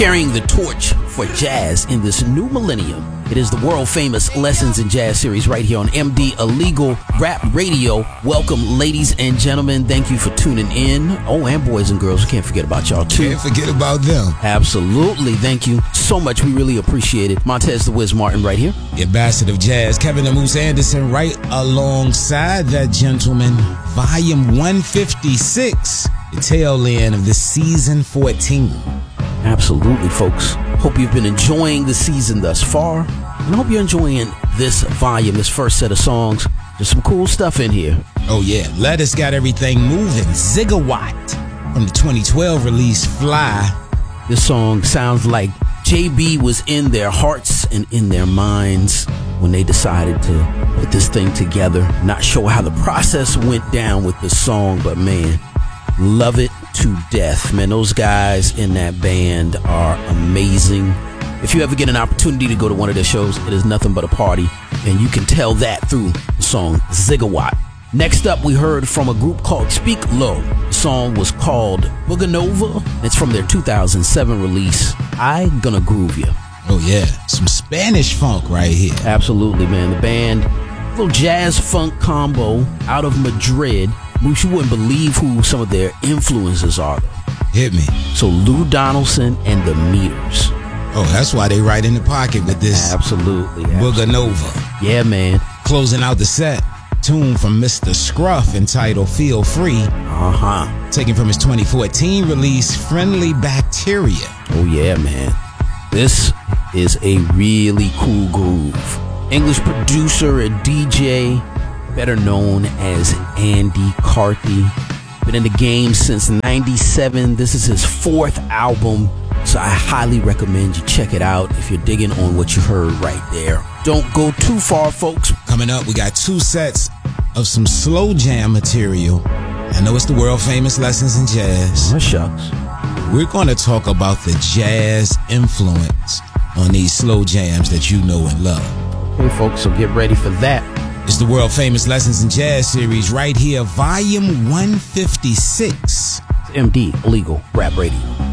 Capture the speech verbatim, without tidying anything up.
carrying the torch for jazz in this new millennium. It is the world-famous Lessons in Jazz series right here on M D Illegal Rap Radio. Welcome, ladies and gentlemen. Thank you for tuning in. Oh, and boys and girls, we can't forget about y'all, too. Can't forget about them. Absolutely. Thank you so much. We really appreciate it. Montez the Wiz Martin right here. The ambassador of jazz, Kevin the Moose Anderson, right alongside that gentleman. Volume one fifty-six, the tail end of the season fourteen. Absolutely, folks. Hope you've been enjoying the season thus far, and hope you're enjoying this volume, this first set of songs. There's some cool stuff in here. Oh yeah, Lettuce got everything moving. Zigawatt from the twenty twelve release Fly. This song sounds like J B was in their hearts and in their minds when they decided to put this thing together. Not sure how the process went down with the song, but man, love it to death. Man, those guys in that band are amazing. If you ever get an opportunity to go to one of their shows, it is nothing but a party, and you can tell that through the song Zigawatt. Next up, we heard from a group called Speak Low. The song was called Booganova. It's from their two thousand seven release, I Gonna Groove Ya. Oh yeah, some Spanish funk right here. Absolutely, man. The band, little jazz funk combo out of Madrid. Moose, you wouldn't believe who some of their influences are, though. Hit me. So Lou Donaldson and the Meters. Oh, that's why they right in the pocket with this. Absolutely. Booganova. Yeah, man. Closing out the set, tune from Mister Scruff entitled Feel Free. Uh-huh. Taken from his twenty fourteen release, Friendly Bacteria. Oh, yeah, man. This is a really cool groove. English producer and D J, better known as Andy Carthy. Been in the game since ninety-seven. This is his fourth album, so I highly recommend you check it out if you're digging on what you heard right there. Don't go too far, folks. Coming up, we got two sets of some slow jam material. I know it's the world famous Lessons in Jazz. Oh, shucks. We're going to talk about the jazz influence on these slow jams that you know and love. Okay, folks, so get ready for that. It's the world famous Lessons in Jazz series right here, volume one fifty-six. M D Illegal Rap Radio.